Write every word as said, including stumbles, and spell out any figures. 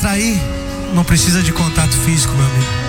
atrair, não precisa de contato físico, meu amigo.